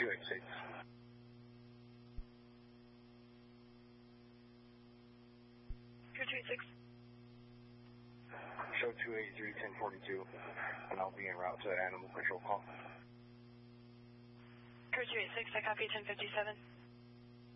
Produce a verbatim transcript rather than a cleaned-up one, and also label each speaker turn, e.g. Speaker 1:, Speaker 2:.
Speaker 1: two eighty-six.
Speaker 2: Pier two eighty-six.
Speaker 1: Show two eighty-three, ten forty-two, and I'll be en route to animal control call.
Speaker 2: Pier two eighty-six, I copy ten fifty-seven.